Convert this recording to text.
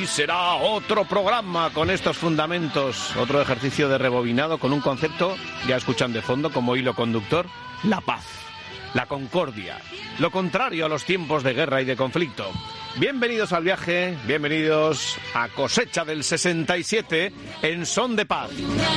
será otro programa con estos fundamentos, otro ejercicio de rebobinado con un concepto, ya escuchan de fondo como hilo conductor, la paz, la concordia, lo contrario a los tiempos de guerra y de conflicto. Bienvenidos al viaje, bienvenidos a Cosecha del 67 en Son de Paz.